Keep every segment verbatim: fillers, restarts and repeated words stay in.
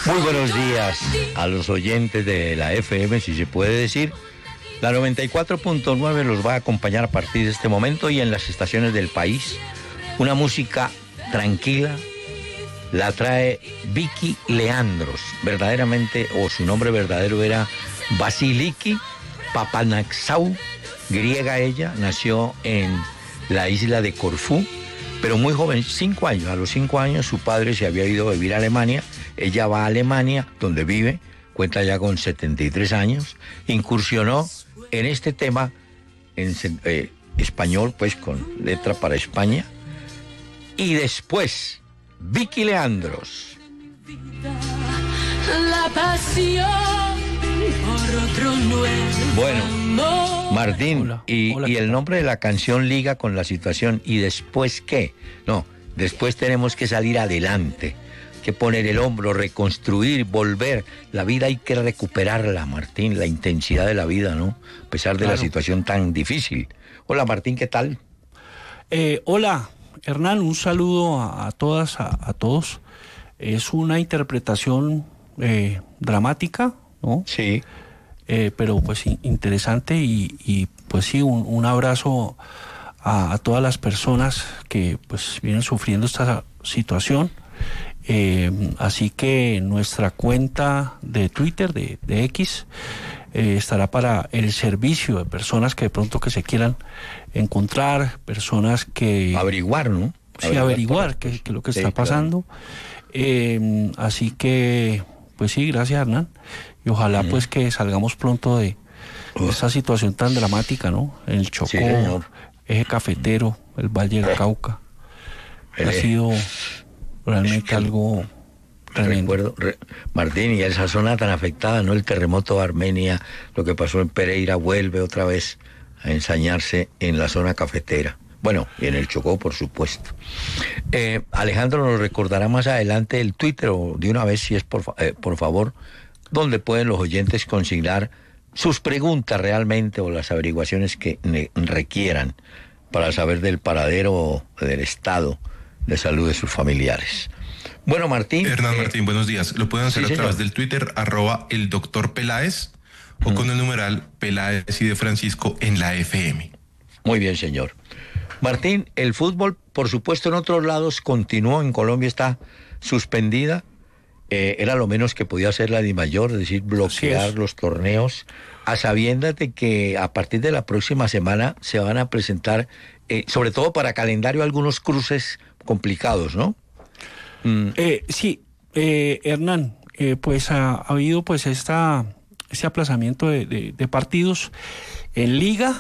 Muy buenos días a los oyentes de la F M, si se puede decir. La noventa y cuatro punto nueve los va a acompañar a partir de este momento y en las estaciones del país. Una música tranquila la trae Vicky Leandros. Verdaderamente, o su nombre verdadero era Vasiliki Papanaxau, griega ella, nació en la isla de Corfú, pero muy joven, cinco años. A los cinco años su padre se había ido a vivir a Alemania. Ella va a Alemania, donde vive, cuenta ya con setenta y tres años, incursionó en este tema en eh, español, pues con letra para España, y después Vicky Leandros. La pasión por otro nuevo. Bueno, Martín, Hola, y, hola, y el nombre de la canción liga con la situación. ¿Y después qué? No, después tenemos que salir adelante, que poner el hombro, reconstruir, volver. La vida hay que recuperarla, Martín, la intensidad de la vida, ¿no? A pesar de Claro. la situación tan difícil. Hola, Martín, ¿qué tal? Eh, hola, Hernán, un saludo a, a todas, a, a todos. Es una interpretación eh, dramática, ¿no? Sí. Eh, pero pues in- interesante y, y pues sí, un, un abrazo a, a todas las personas que pues vienen sufriendo esta situación. Eh, así que nuestra cuenta de Twitter, de, de X, eh, estará para el servicio de personas que de pronto que se quieran encontrar, personas que... Averiguar, ¿no? Sí, averiguar qué, qué es lo que Sí, está claro. pasando. Eh, así que, pues sí, gracias, Hernán. Y ojalá Ujú. pues que salgamos pronto de Uf. esa situación tan dramática, ¿no? En el Chocó, Sí, señor. eje cafetero, el Valle del Cauca. Eh, Ha sido realmente que- algo tremendo. Recuerdo, re- Martín, y esa zona tan afectada, ¿no? El terremoto de Armenia, lo que pasó en Pereira, vuelve otra vez a ensañarse en la zona cafetera. Bueno, y en el Chocó, por supuesto. Eh, Alejandro nos recordará más adelante el Twitter, o de una vez, si es por, fa- eh, por favor, donde pueden los oyentes consignar sus preguntas realmente o las averiguaciones que ne- requieran para saber del paradero o del estado de salud de sus familiares. Bueno, Martín. Hernán eh, Martín, buenos días. Lo pueden hacer sí, a través señor. del Twitter, arroba el doctor Peláez, o Mm. con el numeral Peláez y de Francisco en la F M. Muy bien, señor. Martín, el fútbol, por supuesto, en otros lados continuó, en Colombia está suspendida. Eh, era lo menos que podía hacer la DIMAYOR, es decir, bloquear es. los torneos, a sabiendas de que a partir de la próxima semana se van a presentar, eh, sobre todo para calendario, algunos cruces complicados, ¿no? Mm, Eh, sí, eh, Hernán, eh, pues ha, ha habido pues esta, este aplazamiento de, de- de partidos en Liga.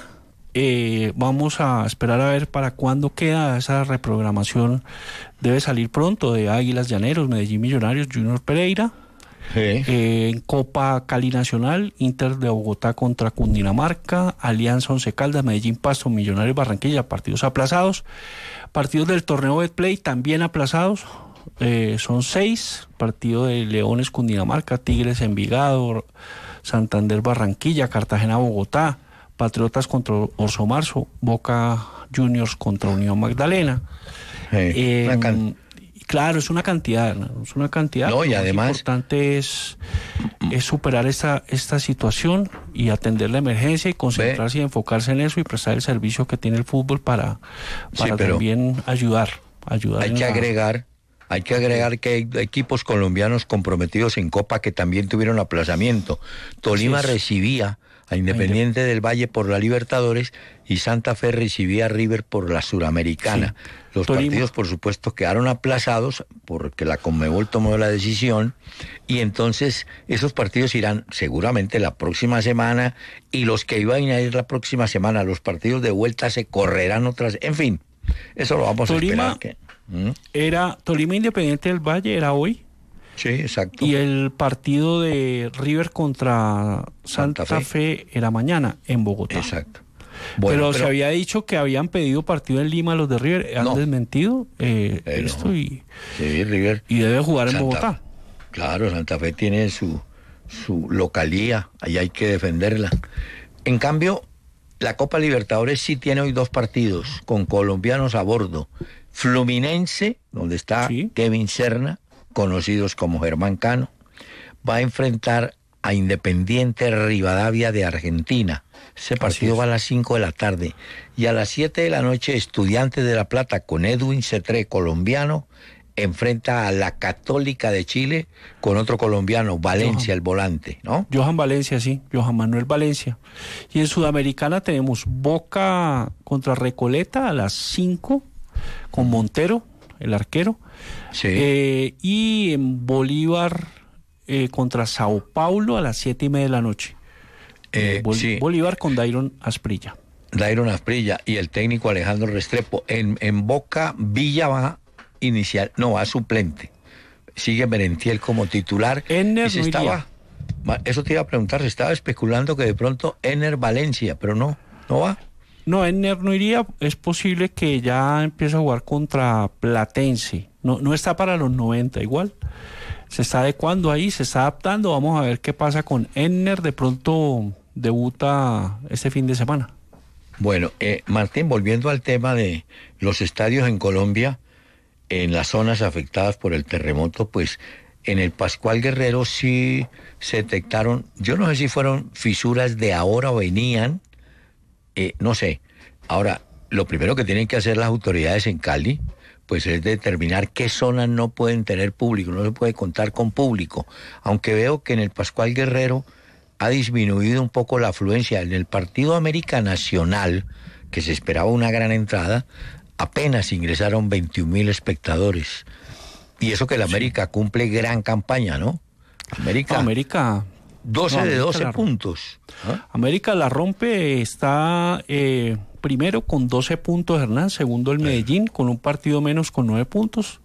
Eh, vamos a esperar a ver para cuándo queda esa reprogramación. Debe salir pronto de Águilas Llaneros, Medellín Millonarios, Junior Pereira. sí. Eh, en Copa Cali Nacional, Inter de Bogotá contra Cundinamarca, Alianza Once Caldas, Medellín Pasto, Millonarios Barranquilla, partidos aplazados. Partidos del torneo Betplay también aplazados. Eh, son seis, partido de Leones Cundinamarca, Tigres Envigado, Santander Barranquilla, Cartagena Bogotá, Patriotas contra Orso Marzo, Boca Juniors contra Unión Magdalena. Sí. Eh, Una can- Claro, es una cantidad, ¿no? Es una cantidad. No, y Lo más además- importante es, es superar esta, esta situación y atender la emergencia y concentrarse y enfocarse en eso y prestar el servicio que tiene el fútbol para, Sí, para pero también ayudar. ayudar Hay en que la- agregar, hay que agregar que hay equipos colombianos comprometidos en Copa que también tuvieron aplazamiento. Tolima Así es. recibía a Independiente del Valle por la Libertadores y Santa Fe recibía a River por la Suramericana. Sí. Los Tolima. partidos, por supuesto, quedaron aplazados porque la Conmebol tomó la decisión y entonces esos partidos irán seguramente la próxima semana y los que iban a ir la próxima semana, los partidos de vuelta se correrán otras, en fin, eso lo vamos Tolima- a esperar. Que, ¿Mm? Era Tolima Independiente del Valle, era hoy. Sí, exacto. Y el partido de River contra Santa, Santa Fe. Fe. era mañana en Bogotá. Exacto. pero, Bueno, se había dicho que habían pedido partido en Lima los de River, han No. desmentido eh, Eh, no. esto y, sí, River. y debe jugar en Santa- Bogotá. Claro, Santa Fe tiene su, su localía, ahí hay que defenderla. En cambio, la Copa Libertadores sí tiene hoy dos partidos con colombianos a bordo. Fluminense, donde está Sí. Kevin Serna, conocidos como Germán Cano, va a enfrentar a Independiente Rivadavia de Argentina. Ese partido va a las cinco de la tarde. Y a las siete de la noche, Estudiantes de La Plata con Edwin Cetré, colombiano, enfrenta a la Católica de Chile con otro colombiano, Valencia, Johan. El volante, ¿no? Johan Valencia, sí, Johan Manuel Valencia. Y en Sudamericana tenemos Boca contra Recoleta a las cinco, con Montero, el arquero. Sí. Eh, y en Bolívar eh, contra Sao Paulo a las siete y media de la noche. Eh, Bol- sí. Bolívar con Dairon Asprilla. Dairon Asprilla y el técnico Alejandro Restrepo. En, en Boca, Villa va inicial, no, va suplente. Sigue Merentiel como titular. Enner y se no estaba, eso te iba a preguntar, se estaba especulando que de pronto Enner Valencia, pero no, no va. No, Enner no iría. Es posible que ya empiece a jugar contra Platense. No, no está para los noventa igual. Se está adecuando ahí, se está adaptando. Vamos a ver qué pasa con Enner. De pronto debuta este fin de semana. Bueno, eh, Martín, volviendo al tema de los estadios en Colombia, en las zonas afectadas por el terremoto, pues en el Pascual Guerrero sí se detectaron, yo no sé si fueron fisuras de ahora o venían, eh, no sé. Ahora, lo primero que tienen que hacer las autoridades en Cali, pues es determinar qué zonas no pueden tener público, no se puede contar con público, aunque veo que en el Pascual Guerrero ha disminuido un poco la afluencia. En el Partido América Nacional, que se esperaba una gran entrada, apenas ingresaron veintiún mil espectadores. Y eso que la América cumple gran campaña, ¿no? América, No, América doce no, de América doce la- puntos. ¿Ah? América la rompe, está eh, primero con doce puntos Hernán, segundo el Medellín con un partido menos con nueve puntos.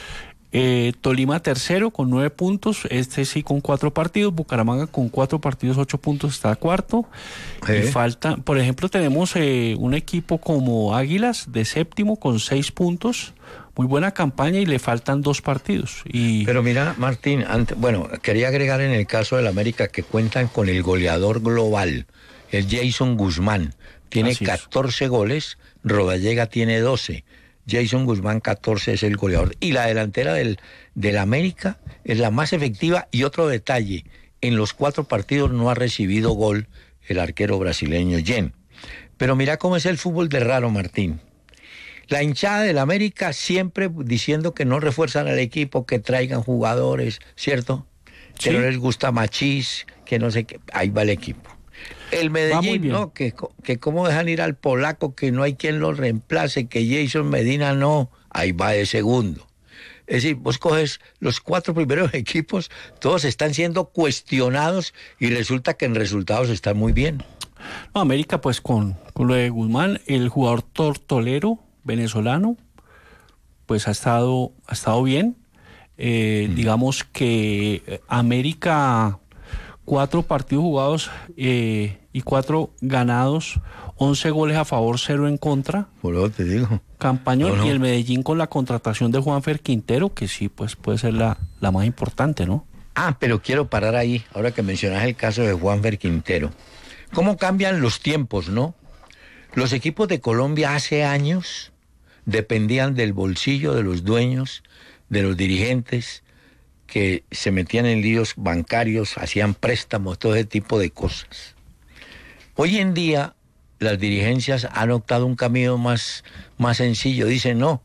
Eh, Tolima tercero con nueve puntos, este sí con cuatro partidos, Bucaramanga con cuatro partidos, ocho puntos, está cuarto. Sí. Y falta, por ejemplo, tenemos eh, un equipo como Águilas de séptimo con seis puntos, muy buena campaña y le faltan dos partidos. Y Pero mira, Martín, ante- bueno, quería agregar en el caso del América que cuentan con el goleador global, el Jason Guzmán. Tiene Así es. catorce goles, Rodallega tiene doce. Jason Guzmán, catorce, es el goleador. Y la delantera del, del América es la más efectiva. Y otro detalle, en los cuatro partidos no ha recibido gol el arquero brasileño Jen. Pero mira cómo es el fútbol de raro, Martín. La hinchada del América siempre diciendo que no refuerzan al equipo, que traigan jugadores, ¿cierto? Que Sí. no les gusta Machís, que no sé qué. Ahí va el equipo. El muy Medellín, bien. ¿no? Que, que cómo dejan ir al polaco, que no hay quien lo reemplace, que Jason Medina no. Ahí va de segundo. Es decir, vos coges los cuatro primeros equipos, todos están siendo cuestionados y resulta que en resultados están muy bien. no, América pues con, con lo de Guzmán, el jugador tortolero venezolano, pues ha estado, ha estado bien. Eh, mm. Digamos que América, cuatro partidos jugados eh, y cuatro ganados, once goles a favor, cero en contra. Por lo te digo. Campañón. No, no. Y el Medellín con la contratación de Juanfer Quintero, que sí, pues puede ser la, la más importante, ¿no? Ah, pero quiero parar ahí, ahora que mencionas el caso de Juanfer Quintero. ¿Cómo cambian los tiempos, no? Los equipos de Colombia hace años dependían del bolsillo de los dueños, de los dirigentes, que se metían en líos bancarios, hacían préstamos, todo ese tipo de cosas. Hoy en día las dirigencias han optado un camino más, más sencillo. Dicen, no,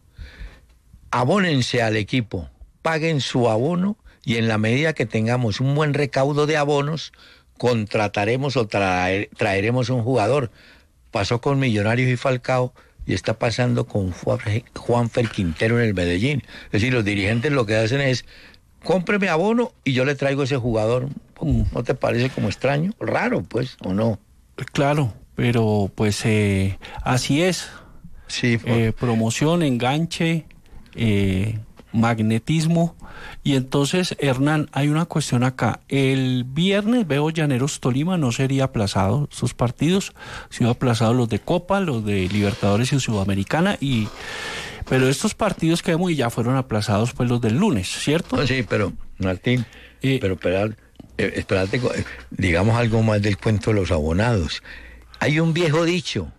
abónense al equipo, paguen su abono y en la medida que tengamos un buen recaudo de abonos, contrataremos o traer, traeremos un jugador. Pasó con Millonarios y Falcao y está pasando con Juanfer Quintero en el Medellín. Es decir, los dirigentes lo que hacen es, cómpreme abono y yo le traigo ese jugador. ¿No te parece como extraño? Raro, pues, ¿o no? Claro, pero pues eh, así es. Sí. Por... Eh, promoción, enganche, eh, magnetismo. Y entonces, Hernán, hay una cuestión acá. El viernes veo Llaneros Tolima, no sería aplazado sus partidos, sino aplazados los de Copa, los de Libertadores y Sudamericana, y pero estos partidos que vemos ya fueron aplazados pues los del lunes, ¿cierto? No, sí, pero Martín, eh, pero esperad, eh, esperate, digamos algo más del cuento de los abonados. Hay un viejo dicho,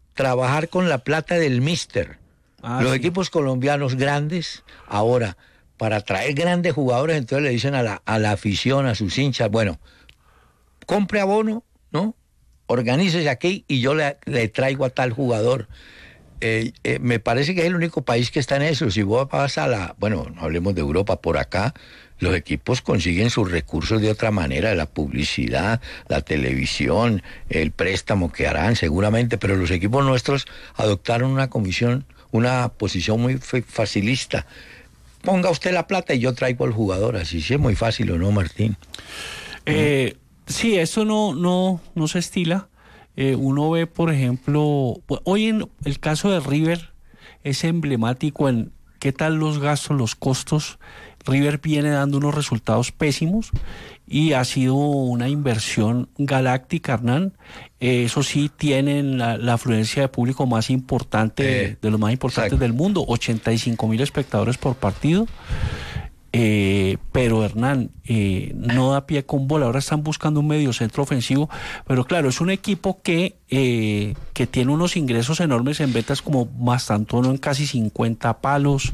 trabajar con la plata del míster. Ah, los sí. equipos colombianos grandes ahora para traer grandes jugadores, entonces le dicen a la, a la afición, a sus hinchas, bueno, compre abono, ¿no? Organícese aquí y yo le, le traigo a tal jugador. Eh, eh, me parece que es el único país que está en eso. Si vos vas a la, bueno, no hablemos de Europa, por acá los equipos consiguen sus recursos de otra manera, la publicidad, la televisión, el préstamo que harán seguramente, pero los equipos nuestros adoptaron una comisión, una posición muy facilista. Ponga usted la plata y yo traigo al jugador, así sí es muy fácil, ¿o no, Martín? Eh, sí, eso no, no, no se estila. Eh, uno ve, por ejemplo, hoy en el caso de River es emblemático en qué tal los gastos, los costos. River viene dando unos resultados pésimos y ha sido una inversión galáctica, Hernán. Eh, eso sí, tienen la, la afluencia de público más importante, eh, de los más importantes exacto. del mundo, ochenta y cinco mil espectadores por partido. Eh, pero Hernán, eh, no da pie con bola. Ahora están buscando un medio centro ofensivo, pero claro, es un equipo que, eh, que tiene unos ingresos enormes en ventas como Mastantuono en casi cincuenta palos.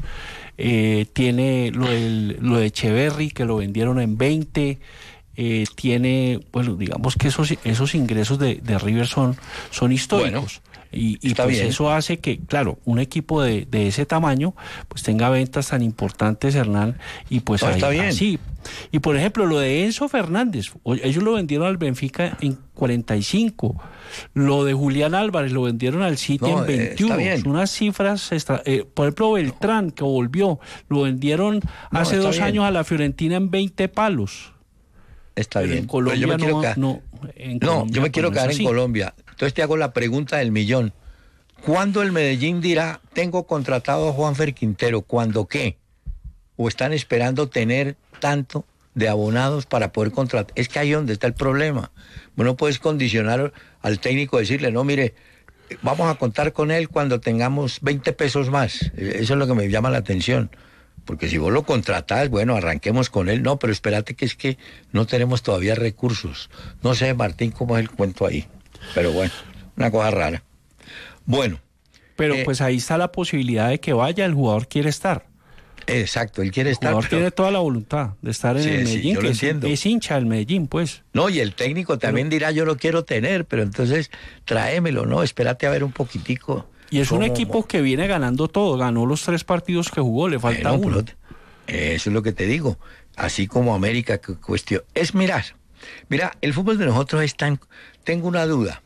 Eh, tiene lo, del, lo de Echeverry, que lo vendieron en veinte. Eh, tiene, bueno, digamos que esos, esos ingresos de, de River son, son históricos. Bueno. Y, y pues bien. Eso hace que, claro, un equipo de, de ese tamaño pues tenga ventas tan importantes, Hernán, y pues no, ahí, está bien. Así. Y por ejemplo, lo de Enzo Fernández, ellos lo vendieron al Benfica en cuarenta y cinco, lo de Julián Álvarez lo vendieron al City no, en veintiuno, eh, son unas cifras, extra, eh, por ejemplo, Beltrán, que volvió, lo vendieron no, hace dos bien. años a la Fiorentina en veinte palos. Está Pero bien. En Colombia yo me quiero no, quedar, no, en no Colombia, yo me quiero pues, quedar no en Colombia. Entonces te hago la pregunta del millón. ¿Cuándo el Medellín dirá, tengo contratado a Juanfer Quintero? ¿Cuándo qué? ¿O están esperando tener tanto de abonados para poder contratar? Es que ahí es donde está el problema. Bueno, puedes condicionar al técnico, decirle, no, mire, vamos a contar con él cuando tengamos veinte pesos más. Eso es lo que me llama la atención. Porque si vos lo contratás, bueno, arranquemos con él. No, pero espérate que es que no tenemos todavía recursos. No sé, Martín, cómo es el cuento ahí. Pero bueno, una cosa rara. Bueno. Pero eh, pues ahí está la posibilidad de que vaya, el jugador quiere estar. Exacto, él quiere el estar. El jugador pero... tiene toda la voluntad de estar en sí, el Medellín, sí, yo que lo es, entiendo. es hincha del Medellín, pues. No, y el técnico también pero... dirá, yo lo quiero tener, pero entonces tráemelo, ¿no? Espérate a ver un poquitico. Y es cómo... un equipo que viene ganando todo, ganó los tres partidos que jugó, le falta bueno, uno. Eso es lo que te digo, así como América, que cuestión. Es mirar, mira, el fútbol de nosotros es tan... Tengo una duda.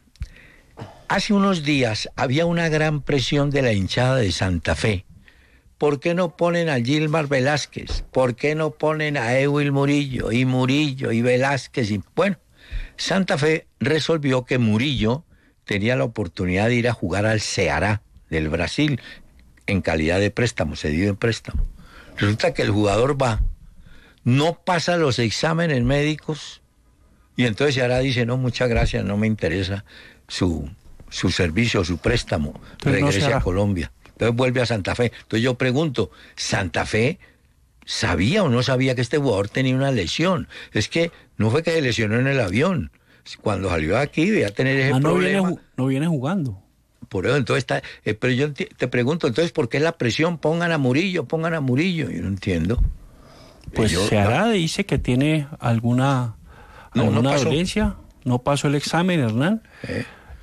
Hace unos días había una gran presión de la hinchada de Santa Fe. ¿Por qué no ponen a Gilmar Velázquez? ¿Por qué no ponen a Ewil Murillo? Y Murillo y Velázquez. Y... Bueno, Santa Fe resolvió que Murillo tenía la oportunidad de ir a jugar al Ceará del Brasil en calidad de préstamo, cedido en préstamo. Resulta que el jugador va, no pasa los exámenes médicos y entonces Ceará dice, no, muchas gracias, no me interesa su... su servicio, su préstamo, entonces regrese no a Colombia. Entonces vuelve a Santa Fe. Entonces yo pregunto, ¿Santa Fe sabía o no sabía que este jugador tenía una lesión? Es que no fue que se lesionó en el avión. Cuando salió de aquí debía tener ese ah, no problema. Viene, no viene jugando. Por eso, entonces está... Eh, pero yo te, te pregunto, entonces, ¿por qué la presión? Pongan a Murillo, pongan a Murillo. Yo no entiendo. Pues yo, Ceará no. dice que tiene alguna, no, alguna no dolencia. No pasó el examen, Hernán. Eh.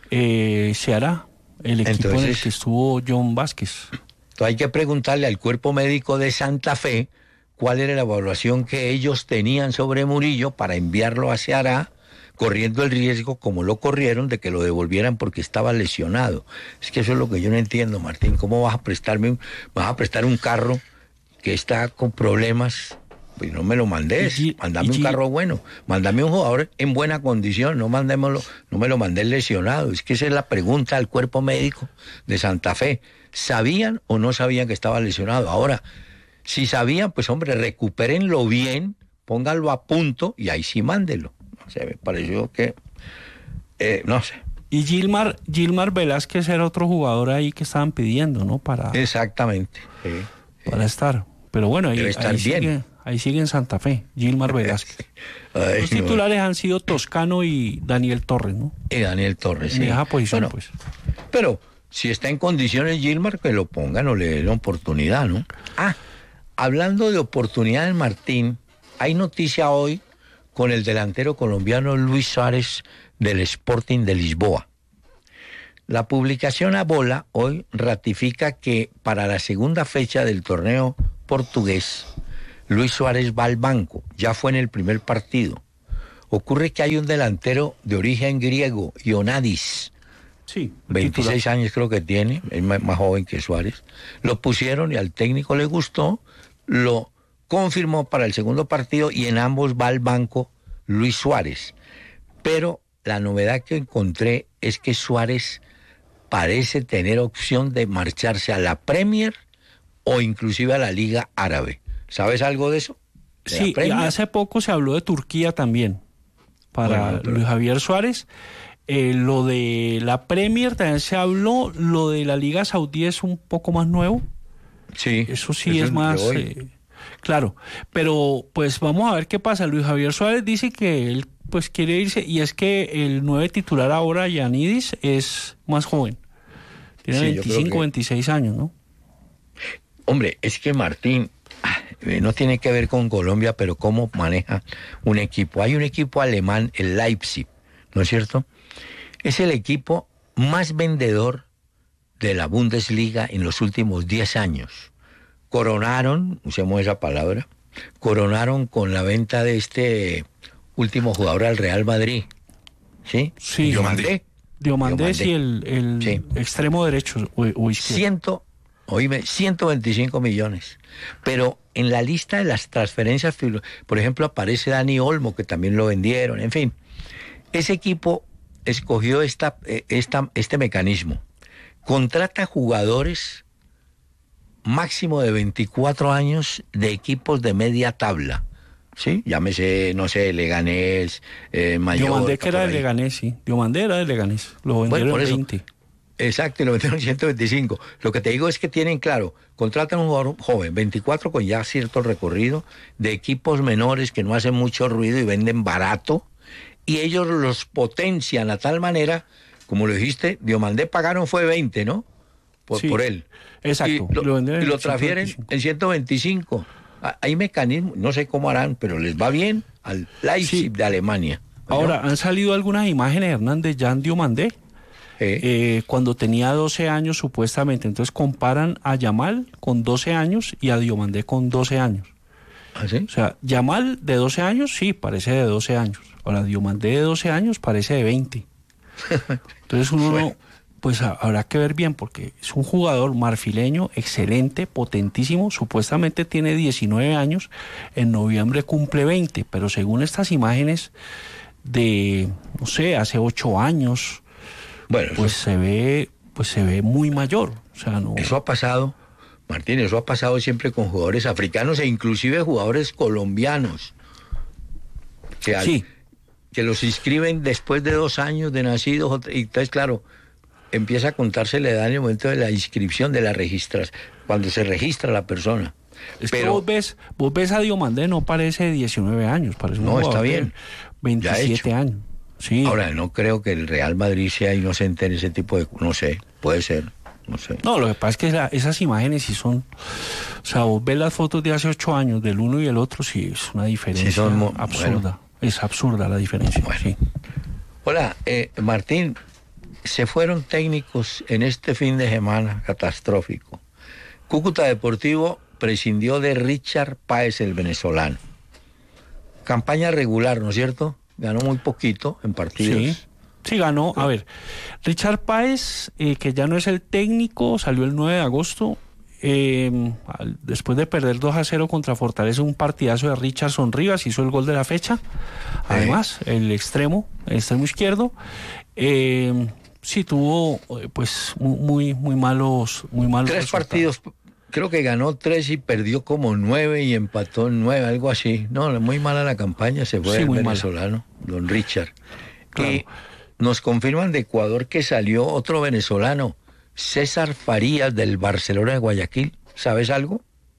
Eh, se hará el equipo entonces, en el que estuvo John Vázquez. Entonces hay que preguntarle al cuerpo médico de Santa Fe cuál era la evaluación que ellos tenían sobre Murillo para enviarlo a Ceará, corriendo el riesgo, como lo corrieron, de que lo devolvieran porque estaba lesionado. Es que eso es lo que yo no entiendo, Martín. ¿Cómo vas a prestarme un, vas a prestar un carro que está con problemas? Pues no me lo mandes, y, mándame y, un carro bueno, mándame un jugador en buena condición, no mandémoslo, no me lo mandé lesionado. Es que esa es la pregunta al cuerpo médico de Santa Fe. ¿Sabían o no sabían que estaba lesionado? Ahora, si sabían, pues hombre, recupérenlo bien, pónganlo a punto y ahí sí mándelo. No sé, me pareció que, eh, no sé. Y Gilmar, Gilmar Velázquez era otro jugador ahí que estaban pidiendo, ¿no? Para, Exactamente. Sí, para sí. estar. Pero bueno, ahí, estar ahí bien. sigue. Ahí sigue en Santa Fe, Gilmar Velázquez. Ay, Los titulares no. han sido Toscano y Daniel Torres, ¿no? Y Daniel Torres, en sí. esa posición, bueno, pues. Pero si está en condiciones Gilmar, que lo pongan o le den la oportunidad, ¿no? Ah, hablando de oportunidades, Martín, hay noticia hoy con el delantero colombiano Luis Suárez del Sporting de Lisboa. La publicación A Bola hoy ratifica que para la segunda fecha del torneo portugués, Luis Suárez va al banco, ya fue en el primer partido. Ocurre que hay un delantero de origen griego, Ionadis, Sí, veintiséis titular. años creo que tiene, es más, más joven que Suárez. Lo pusieron y al técnico le gustó, lo confirmó para el segundo partido y en ambos va al banco Luis Suárez. Pero la novedad que encontré es que Suárez parece tener opción de marcharse a la Premier o inclusive a la Liga Árabe. ¿Sabes algo de eso? ¿De la Sí, y Premier? hace poco se habló de Turquía también para Bueno, pero- Luis Javier Suárez. Eh, lo de la Premier también se habló, lo de la Liga Saudí es un poco más nuevo. Sí. Eso sí eso es de más... hoy. eh, claro, pero pues vamos a ver qué pasa. Luis Javier Suárez dice que él pues quiere irse y es que el nueve titular ahora, Yanidis, es más joven. Tiene Sí, yo creo veinticinco, que- veintiséis años, ¿no? Hombre, es que Martín, ah, eh, no tiene que ver con Colombia, pero cómo maneja un equipo. Hay un equipo alemán, el Leipzig, ¿no es cierto? Es el equipo más vendedor de la Bundesliga en los últimos diez años. Coronaron, usemos esa palabra, coronaron con la venta de este último jugador al Real Madrid. ¿Sí? Sí. Diomandé. Diomandé, sí, Diomandé. el, el Sí. extremo derecho o, o izquierdo. Ciento, oíme, ciento veinticinco millones. Pero en la lista de las transferencias, filo- por ejemplo, aparece Dani Olmo, que también lo vendieron, en fin. Ese equipo escogió esta, eh, esta, este mecanismo. Contrata jugadores máximo de veinticuatro años de equipos de media tabla. ¿Sí? Llámese, no sé, Leganés, eh, Mallorca. Diomandé que era por de ahí. Leganés, sí. Diomandé era de Leganés. Lo vendieron por en eso. veinte. Exacto, y lo metieron en ciento veinticinco. Lo que te digo es que tienen claro, contratan un jugador joven, veinticuatro con ya cierto recorrido, de equipos menores que no hacen mucho ruido y venden barato, y ellos los potencian a tal manera, como lo dijiste, Diomandé pagaron fue veinte, ¿no? Por, Sí, por él. exacto, Y lo, y lo vendieron y en lo transfieren ciento veinticinco. en ciento veinticinco. Ah, Hay mecanismos, no sé cómo harán, pero les va bien al Leipzig Sí. de Alemania. Ahora, han salido algunas imágenes, Hernán, de Jan Diomandé, Eh, eh, cuando tenía doce años supuestamente. Entonces comparan a Yamal con doce años y a Diomandé con doce años. ¿ah, sí? O sea, Yamal de doce años, sí, parece de doce años. Ahora, Diomandé de doce años parece de veinte. Entonces uno, Bueno. no, pues ha- habrá que ver bien, porque es un jugador marfileño, excelente, potentísimo. Supuestamente tiene diecinueve años, en noviembre cumple veinte, pero según estas imágenes de, no sé, hace ocho años, Bueno, pues eso- se ve, pues se ve muy mayor. O sea, no. Eso ha pasado, Martín, eso ha pasado siempre con jugadores africanos e inclusive jugadores colombianos. Que, al- Sí. que los inscriben después de dos años de nacidos. o tre- Y entonces, claro, empieza a contarse la edad en el momento de la inscripción, de la registración, cuando se registra la persona. Es que Pero vos ves, vos ves a Diomandé, no parece de diecinueve años, parece un No, está jugador de bien. veintisiete Ya años. Sí. ahora, no creo que el Real Madrid sea inocente en ese tipo de... No sé, puede ser, no sé. No, lo que pasa es que la- esas imágenes sí son... O sea, vos ves las fotos de hace ocho años del uno y el otro, sí, es una diferencia Sí, son mu- absurda. bueno. Es absurda la diferencia, Bueno. sí. Hola, eh, Martín, se fueron técnicos en este fin de semana catastrófico. Cúcuta Deportivo prescindió de Richard Páez, el venezolano. Campaña regular, ¿no es cierto? Ganó muy poquito en partidos. Sí, sí ganó. A ver, Richard Páez, eh, que ya no es el técnico, salió el nueve de agosto. eh, al- después de perder dos a cero contra Fortaleza, un partidazo de Richardson Rivas, hizo el gol de la fecha. Además, el extremo, el extremo izquierdo, eh, sí tuvo eh, pues mu- muy muy malos, muy malos Tres resultados. partidos, creo que ganó tres y perdió como nueve y empató nueve, algo así. No, muy mala la campaña, se fue Sí, el muy mala. venezolano, don Richard. Claro. Y nos confirman de Ecuador que salió otro venezolano, César Farías del Barcelona de Guayaquil. ¿Sabes algo?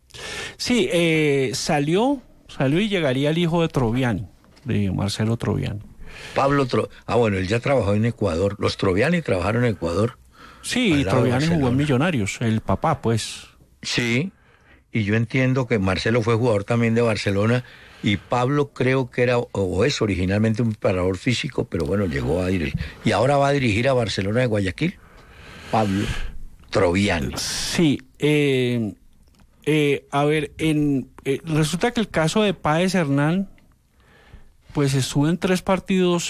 Sí, eh, salió, salió y llegaría el hijo de Troviani, de Marcelo Troviani. Pablo Tro... Ah, bueno, él ya trabajó en Ecuador. Los Troviani trabajaron en Ecuador. Sí, Al lado de Troviani jugó en Barcelona. Millonarios, el papá, pues. Sí. y yo entiendo que Marcelo fue jugador también de Barcelona, y Pablo creo que era o es originalmente un preparador físico, pero bueno, llegó a dirigir. Y ahora va a dirigir a Barcelona de Guayaquil, Pablo Troviani. Sí, eh, eh, a ver, en, eh, resulta que el caso de Páez Hernán, pues estuvo en tres partidos